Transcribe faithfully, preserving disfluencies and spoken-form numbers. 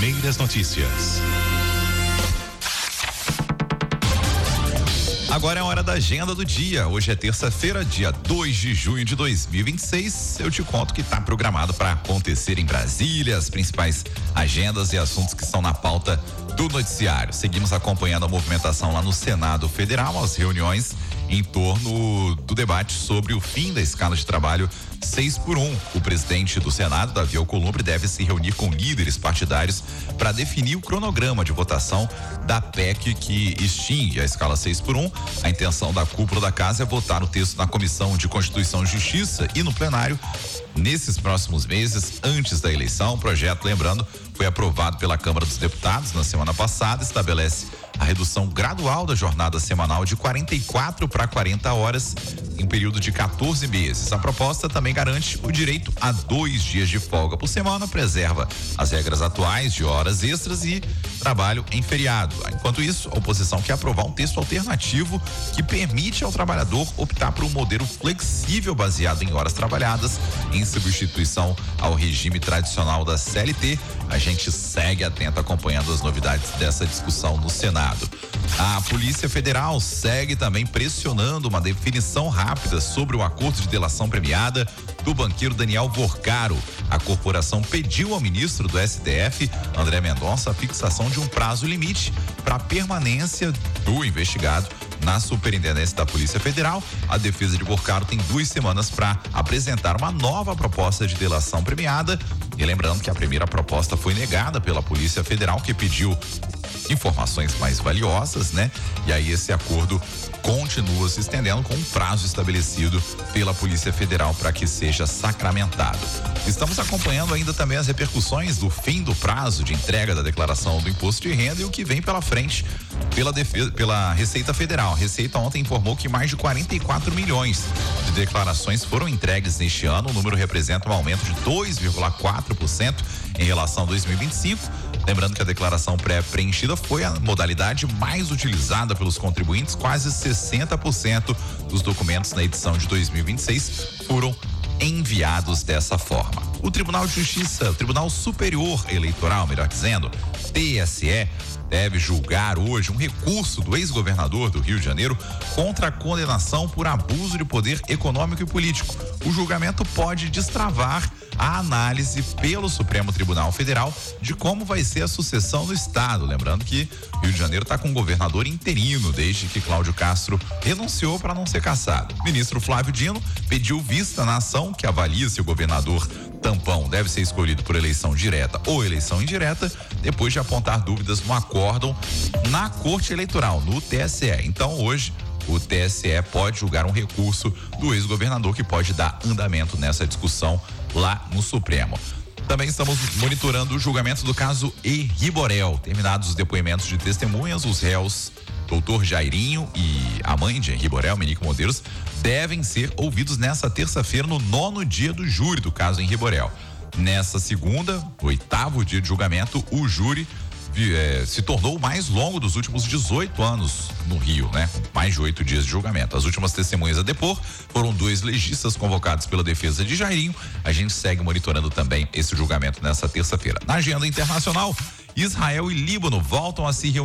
primeiras notícias. Agora é a hora da agenda do dia. Hoje é terça-feira, dia dois de junho de dois mil e vinte e seis. Eu te conto o que está programado para acontecer em Brasília, as principais agendas e assuntos que estão na pauta do noticiário. Seguimos acompanhando a movimentação lá no Senado Federal, as reuniões em torno do debate sobre o fim da escala de trabalho seis por um. O presidente do Senado, Davi Alcolumbre, deve se reunir com líderes partidários para definir o cronograma de votação da P E C que extingue a escala seis por um. A intenção da cúpula da casa é votar o texto na Comissão de Constituição e Justiça e no plenário nesses próximos meses, antes da eleição. O projeto, lembrando, foi aprovado pela Câmara dos Deputados na semana passada, estabelece a redução gradual da jornada semanal de quarenta e quatro para quarenta horas em um período de quatorze meses. A proposta também garante o direito a dois dias de folga por semana, preserva as regras atuais de horas extras e trabalho em feriado. Enquanto isso, a oposição quer aprovar um texto alternativo que permite ao trabalhador optar por um modelo flexível baseado em horas trabalhadas, em substituição ao regime tradicional da C L T. A gente segue atento acompanhando as novidades dessa discussão no Senado. A Polícia Federal segue também pressionando uma definição rápida sobre o acordo de delação premiada do banqueiro Daniel Vorcaro. A corporação pediu ao ministro do S T F, André Mendonça, a fixação de um prazo limite para a permanência do investigado na Superintendência da Polícia Federal. A defesa de Vorcaro tem duas semanas para apresentar uma nova proposta de delação premiada. E lembrando que a primeira proposta foi negada pela Polícia Federal, que pediu informações mais valiosas, né? E aí esse acordo continua se estendendo com um prazo estabelecido pela Polícia Federal para que seja sacramentado. Estamos acompanhando ainda também as repercussões do fim do prazo de entrega da declaração do imposto de renda e o que vem pela frente pela defesa, pela Receita Federal. A Receita ontem informou que mais de quarenta e quatro milhões de declarações foram entregues neste ano. O número representa um aumento de dois vírgula quatro por cento em relação a dois mil e vinte e cinco. Lembrando que a declaração pré-preenchida foi a modalidade mais utilizada pelos contribuintes. Quase sessenta por cento dos documentos na edição de dois mil e vinte e seis foram enviados dessa forma. O Tribunal de Justiça, o Tribunal Superior Eleitoral, melhor dizendo, T S E, deve julgar hoje um recurso do ex-governador do Rio de Janeiro contra a condenação por abuso de poder econômico e político. O julgamento pode destravar a análise pelo Supremo Tribunal Federal de como vai ser a sucessão no estado. Lembrando que Rio de Janeiro está com um governador interino desde que Cláudio Castro renunciou para não ser cassado. O ministro Flávio Dino pediu vista na ação que avalia se o governador tampão deve ser escolhido por eleição direta ou eleição indireta, depois de apontar dúvidas no acórdão na Corte Eleitoral, no T S E. Então hoje o T S E pode julgar um recurso do ex-governador que pode dar andamento nessa discussão lá no Supremo. Também estamos monitorando o julgamento do caso Henri Borel. Terminados os depoimentos de testemunhas, os réus doutor Jairinho e a mãe de Henri Borel, Menico Modeiros, devem ser ouvidos nessa terça-feira no nono dia do júri do caso Henri Borel. Nessa segunda, oitavo dia de julgamento, o júri eh, se tornou o mais longo dos últimos dezoito anos no Rio, né? Mais de oito dias de julgamento. As últimas testemunhas a depor foram dois legistas convocados pela defesa de Jairinho. A gente segue monitorando também esse julgamento nessa terça-feira. Na agenda internacional, Israel e Líbano voltam a se reunir